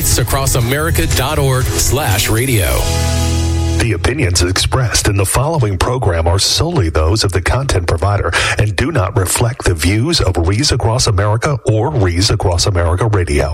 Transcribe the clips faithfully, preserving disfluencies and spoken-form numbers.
race across america dot org slash radio. The opinions expressed in the following program are solely those of the content provider and do not reflect the views of Rees Across America or Rees Across America Radio.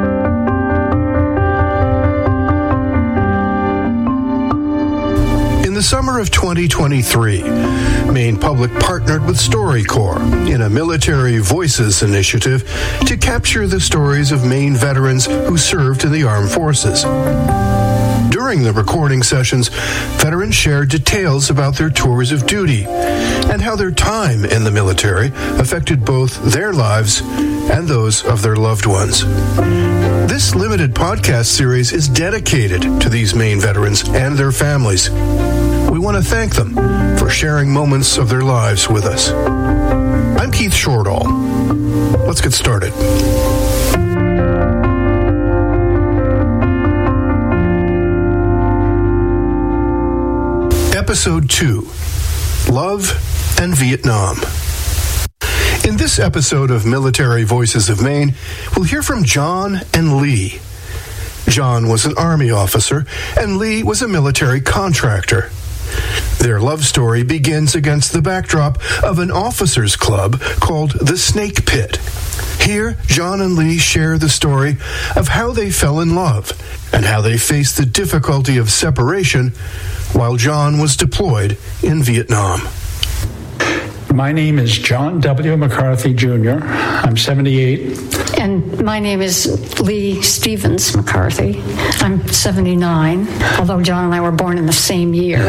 In the summer of twenty twenty-three, Maine Public partnered with StoryCorps in a Military Voices initiative to capture the stories of Maine veterans who served in the armed forces. During the recording sessions, veterans shared details about their tours of duty and how their time in the military affected both their lives and those of their loved ones. This limited podcast series is dedicated to these Maine veterans and their families. We want to thank them for sharing moments of their lives with us. I'm Keith Shortall. Let's get started. Episode two, Love and Vietnam. In this episode of Military Voices of Maine, we'll hear from John and Lee. John was an Army officer, and Lee was a military contractor. Their love story begins against the backdrop of an officers' club called the Snake Pit. Here, John and Lee share the story of how they fell in love and how they faced the difficulty of separation while John was deployed in Vietnam. My name is John W. McCarthy, Junior I'm seventy-eight. And my name is Lee Stevens McCarthy. I'm seventy-nine, although John and I were born in the same year.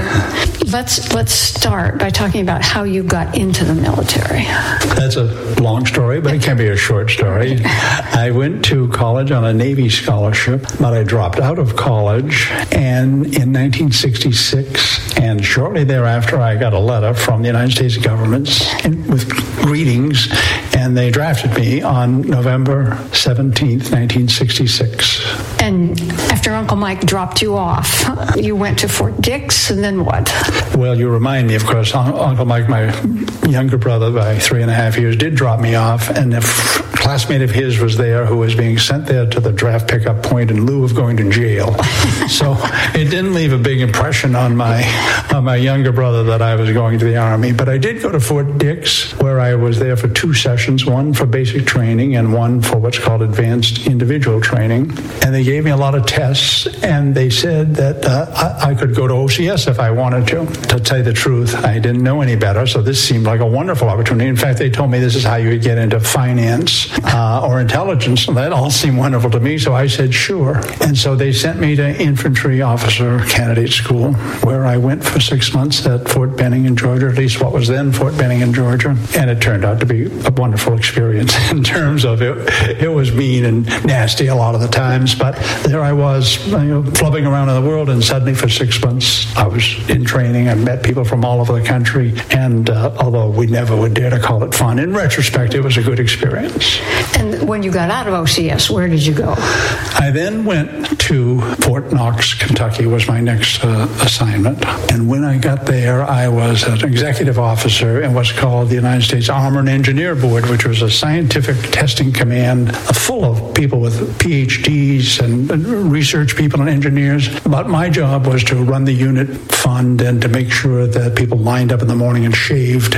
Let's let's start by talking about how you got into the military. That's a long story, but it can be a short story. I went to college on a Navy scholarship, but I dropped out of college, and in nineteen sixty-six, and shortly thereafter, I got a letter from the United States government with greetings, and they drafted me on November seventeenth, nineteen sixty-six. And after Uncle Mike dropped you off, you went to Fort Dix, and then what? Well, you remind me, of course, Uncle Mike, my younger brother by three and a half years, did drop me off, and a f- classmate of his was there who was being sent there to the draft pickup point in lieu of going to jail. So it didn't leave a big impression on my on my younger brother that I was going to the Army. But I did go to Fort Dix, where I was there for two sessions, one for basic training and one for what's called advanced individual training. And they gave me a lot of tests, and they said that uh, I, I could go to O C S if I wanted to. To tell you the truth, I didn't know any better, so this seemed like a wonderful opportunity. In fact, they told me this is how you would get into finance uh, or intelligence, and that all seemed wonderful to me, so I said sure. And so they sent me to Infantry Officer Candidate School, where I went for six months at Fort Benning in Georgia, at least what was then Fort Benning in Georgia, and it turned out to be a wonderful experience in terms of it. It was mean and nasty a lot of the times, but there I was, you know, flubbing around in the world, and suddenly for six months I was in training. I met people from all over the country, and uh, although we never would dare to call it fun, in retrospect, it was a good experience. And when you got out of O C S, where did you go? I then went to Fort Knox, Kentucky, was my next uh, assignment. And when I got there, I was an executive officer in what's called the United States Armor and Engineer Board, which was a scientific testing command full of people with P H Ds and research people and engineers. But my job was to run the unit fund and to make sure that people lined up in the morning and shaved.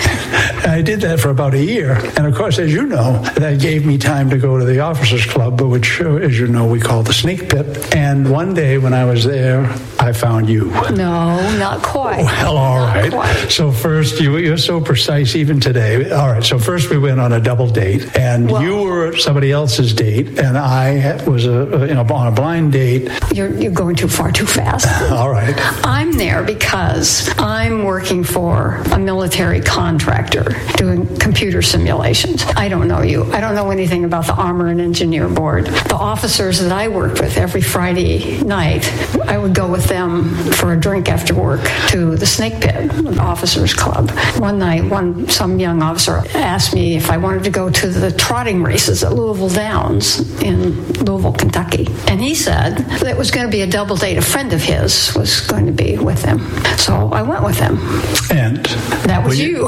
I did that for about a year. And of course, as you know, that gave me time to go to the Officers Club, which, as you know, we call the Snake Pit. And one day when I was there, I found you. No, not quite. Well, all not right. Quite. So first, you, you're so precise even today. All right. So first we went on a double date, and well, you were at somebody else's date, and I was a, you know, on a blind date. You're, you're going too far too fast. All right. I'm there because I'm working for a military contractor doing computer simulations. I don't know you. I don't know anything about the Armor and Engineer Board. The officers that I worked with every Friday night, I would go with them them for a drink after work to the Snake Pit, the officers club. One night, one some young officer asked me if I wanted to go to the trotting races at Louisville Downs in Louisville, Kentucky. And he said that it was going to be a double date. A friend of his was going to be with him. So I went with him. And? That was you.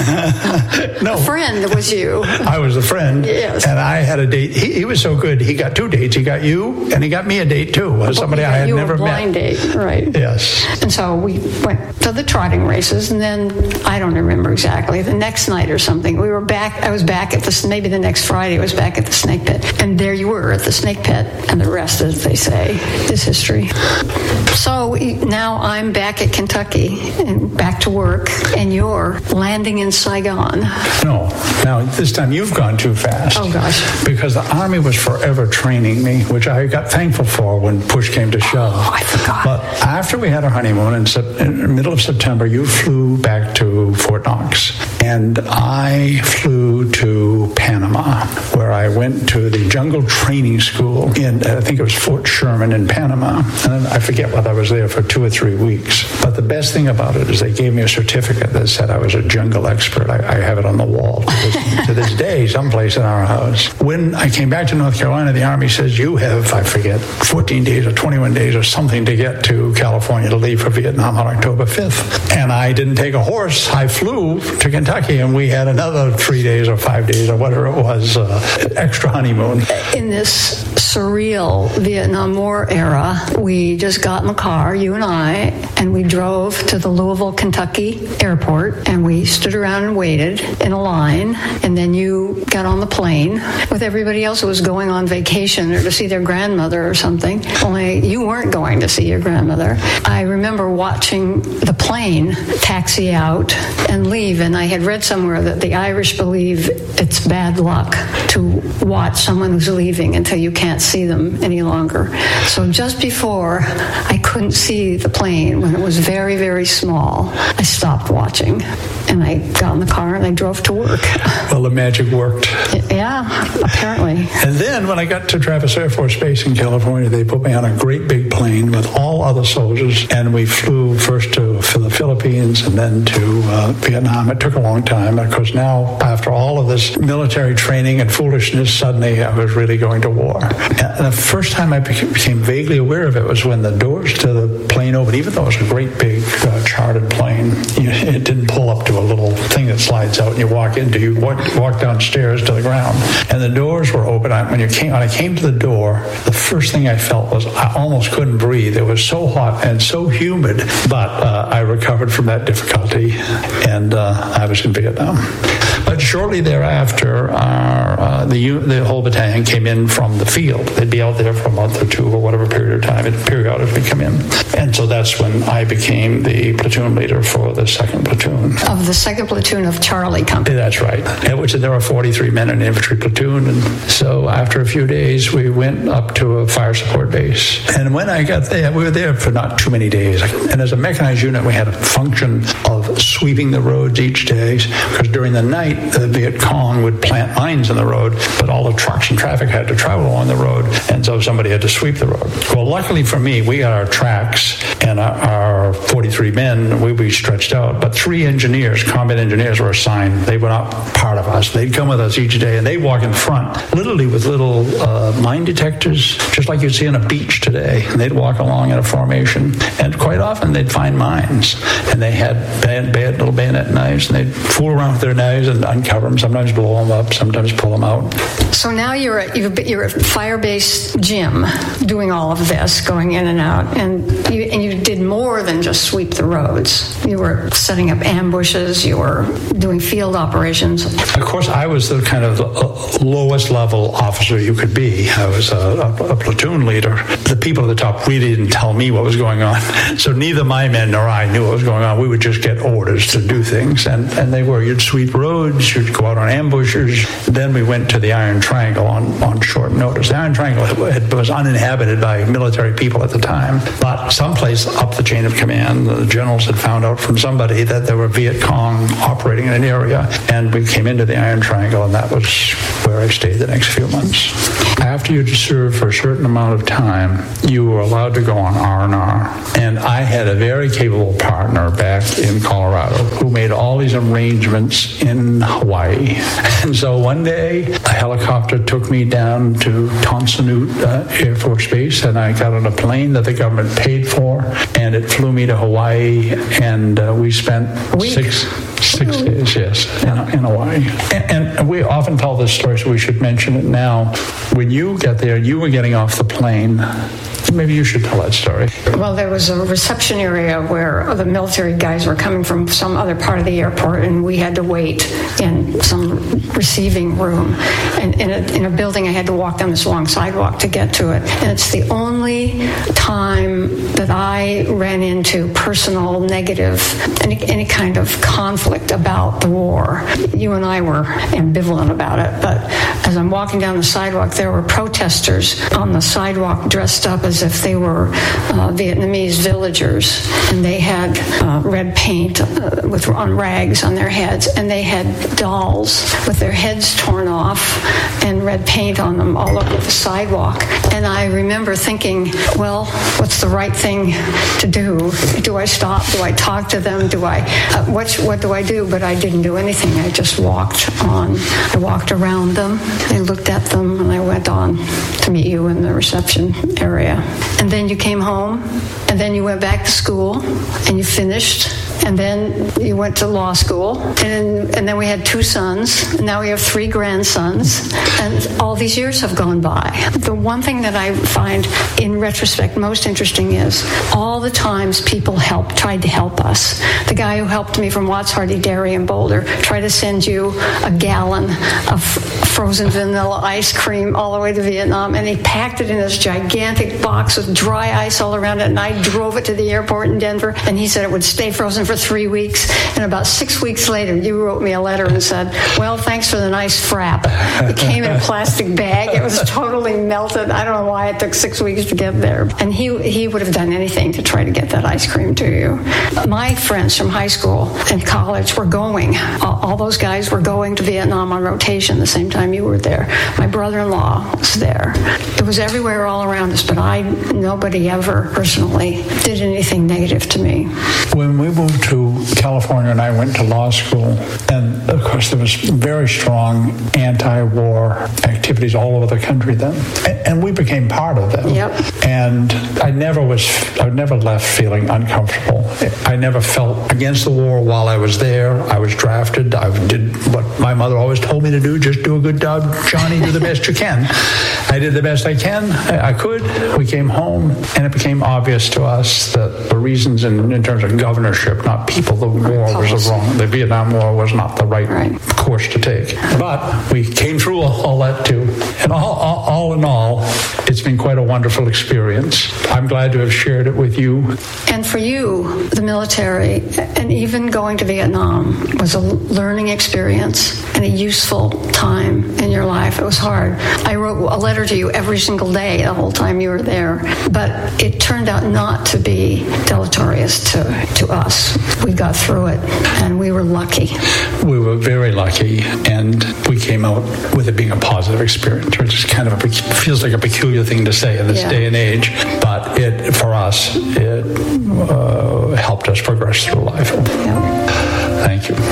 you. No. A friend was you. I was a friend. Yes. And I had a date. He, he was so good. He got two dates. He got you, and he got me a date, too. Well, somebody I had you never a blind met. date, right. Yes. And so we went to the trotting races, and then, I don't remember exactly, the next night or something, we were back, I was back at the, maybe the next Friday, I was back at the Snake Pit. And there you were at the Snake Pit, and the rest, as they say, is history. So now I'm back at Kentucky, and back to work, and you're landing in Saigon. No. Now, this time you've gone too fast. Oh, gosh. Because the Army was forever training me, which I got thankful for when push came to shove. Oh, I forgot. But after we had our honeymoon in, sep- in the middle of September, you flew back to Fort Knox. And I flew to Panama, where I went to the jungle training school in, I think it was Fort Sherman in Panama. And I forget whether I was there for two or three weeks. But the best thing about it is they gave me a certificate that said I was a jungle expert. I, I have it on the wall to this, to this day, someplace in our house. When I came back to North Carolina, the Army says you have, I forget, fourteen days or twenty-one days or something to get to California to leave for Vietnam on October fifth. And I didn't take a horse. I flew to Kentucky, and we had another three days or five days or whatever it was, uh, extra honeymoon. In this surreal Vietnam War era, we just got in the car, you and I, and we drove to the Louisville, Kentucky airport, and we stood around and waited in a line, and then you got on the plane with everybody else who was going on vacation or to see their grandmother or something, only you weren't going to see your grandmother. I remember watching the plane taxi out and leave, and I had read somewhere that the Irish believe it's bad luck to watch someone who's leaving until you can't see them any longer. So just before I couldn't see the plane, when it was very, very small, I stopped watching, and I got in the car and I drove to work. Well, the magic worked. Yeah, apparently. And then when I got to Travis Air Force Base in California, they put me on a great big plane with all other soldiers, and we flew first to the Philippines and then to uh, Vietnam. It took a long time because now, after all of this military training and foolishness, suddenly I was really going to war. And the first time I became vaguely aware of it was when the doors to the plane opened. Even though it was a great big uh, chartered plane, you, it didn't pull up to a little thing that slides out and you walk into. You walk, walk downstairs to the ground, and the doors were open. I, when you came, when I came to the door, the first thing I felt was I almost couldn't breathe. It was so hot and so humid, but uh, I recovered from that difficulty, and uh, I was in Vietnam. But shortly thereafter, our, uh, the the whole battalion came in from the field. They'd be out there for a month or two or whatever period of time. It periodically come in, and so that's when I became the platoon leader for the second platoon. Of the second platoon of Charlie Company. That's right. At which there were forty-three men in the infantry platoon, and so after a few days, we went up to a fire support base. And when I got there, we were there for not too many days. And as a mechanized unit, we had a function of sweeping the roads each day, because during the night, the Viet Cong would plant mines in the road, but all the trucks and traffic had to travel along the road, and so somebody had to sweep the road. Well, luckily for me, we got our tracks, and our, our forty-three men, we we stretched out, but three engineers, combat engineers, were assigned. They were not part of us. They'd come with us each day, and they'd walk in front, literally with little uh, mine detectors, just like you'd see on a beach today. And they'd walk along in a formation, and quite often they'd find mines, and they had bad, bad little bayonet knives, and they'd fool around with their knives and uncover them, sometimes blow them up, sometimes pull them out. So now you're at, you're at Firebase Gym doing all of this, going in and out, and you, and you did more than just sweep the roads. You were setting up ambushes, you were doing field operations. Of course, I was the kind of the lowest level officer you could be. I was a, a, a platoon leader. The people at the top really didn't tell me what was going on, so neither my men nor I knew what was going on. We would just get orders to do things, and, and they were, you'd sweep roads, you'd go out on ambushes. Then we went to the Iron Triangle on, on short notice. The Iron Triangle had, was uninhabited by military people at the time, but someplace up the chain of command, the generals had found out from somebody that there were Viet Cong operating in an area, and we came into the Iron Triangle, and that was where I stayed the next few months. after you served for a certain amount of time, you were allowed to go on R and R. And I had a very capable partner back in Colorado who made all these arrangements in Hawaii. And so one day, a helicopter took me down to Tonsanute uh, Air Force Base, and I got on a plane that the government paid for, and it flew me to Hawaii, and uh, we spent six six days, yes, in, in Hawaii. And, and we often tell this story, so we should mention it now. When you got there, you were getting off the plane. Maybe you should tell that story. Well, there was a reception area where the military guys were coming from some other part of the airport, and we had to wait in some receiving room. And in a, in a building, I had to walk down this long sidewalk to get to it. And it's the only time that I ran into personal negative, any, any kind of conflict about the war. You and I were ambivalent about it, but as I'm walking down the sidewalk, there were protesters on the sidewalk dressed up as if they were uh, Vietnamese villagers, and they had uh, red paint uh, with on rags on their heads, and they had dolls with their heads torn off and red paint on them all over the sidewalk. And I remember thinking, well, what's the right thing to do? Do I stop? Do I talk to them? Do I uh, what what do I do? But I didn't do anything. I just walked on. I walked around them. I looked at them, and I went on to meet you in the reception area. And then you came home, and then you went back to school, and you finished, and then you went to law school, and and then we had two sons, and now we have three grandsons, and all these years have gone by. The one thing that I find, in retrospect, most interesting is all the times people helped, tried to help us. The guy who helped me from Watts Hardy Dairy in Boulder tried to send you a gallon of frozen vanilla ice cream all the way to Vietnam, and he packed it in this gigantic box with dry ice all around it, and I drove it to the airport in Denver, and he said it would stay frozen for three weeks. And about six weeks later, you wrote me a letter and said, well, thanks for the nice frap. It came in a plastic bag. It was totally melted. I don't know why it took six weeks to get there. And he he would have done anything to try to get that ice cream to you. My friends from high school and college were going. All, all those guys were going to Vietnam on rotation the same time you were there. My brother-in-law was there. It was everywhere all around us, but I, nobody ever personally did anything negative to me. When we moved to California and I went to law school, and of course there was very strong anti-war activities all over the country then, and we became part of them. Yep. And I never was, I never left feeling uncomfortable. I never felt against the war while I was there. I was drafted. I did what my mother always told me to do: just do a good job, Johnny. Do the best you can. I did the best I can. I could. We came home, and it became obvious to us that the reasons in, in terms of governorship, not people, the war was the wrong. The Vietnam War was not the right, right. course to take. But we came through all, all that too. And all, all, all in all, it's been quite a wonderful experience. I'm glad to have shared it with you. And for you, the military, and even going to Vietnam, was a learning experience and a useful time in your life. It was hard. I wrote a letter to you every single day the whole time you were there, but it turned out not to be deleterious to, to us. We got through it, and we were lucky. We were very lucky, and we came out with it being a positive experience, which is kind of a, feels like a peculiar thing to say in this yeah. day and age, but it, for us, it uh, helped us progress through life. Yeah. Thank you.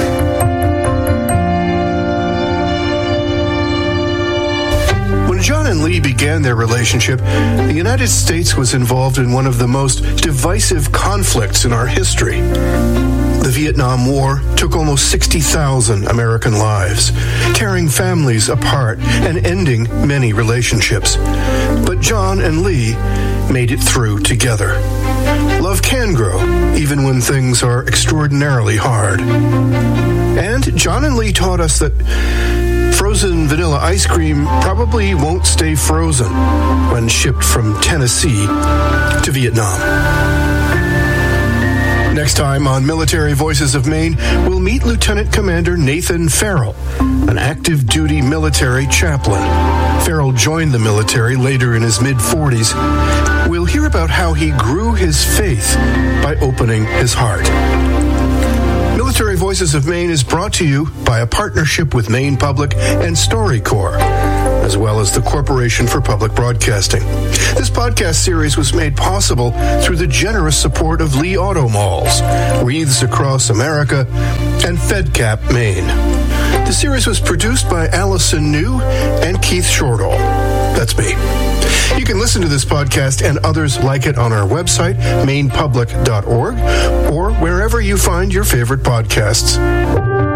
John and Lee began their relationship, the United States was involved in one of the most divisive conflicts in our history. The Vietnam War took almost sixty thousand American lives, tearing families apart and ending many relationships. But John and Lee made it through together. Love can grow, even when things are extraordinarily hard. And John and Lee taught us that frozen vanilla ice cream probably won't stay frozen when shipped from Tennessee to Vietnam. Next time on Military Voices of Maine, we'll meet Lieutenant Commander Nathan Farrell, an active duty military chaplain. Farrell joined the military later in his mid-forties. We'll hear about how he grew his faith by opening his heart. Military Voices of Maine is brought to you by a partnership with Maine Public and StoryCorps. as well as the Corporation for Public Broadcasting. This podcast series was made possible through the generous support of Lee Auto Malls, Wreaths Across America, and FedCap Maine. The series was produced by Allison New and Keith Shortall. That's me. You can listen to this podcast and others like it on our website, maine public dot org, or wherever you find your favorite podcasts.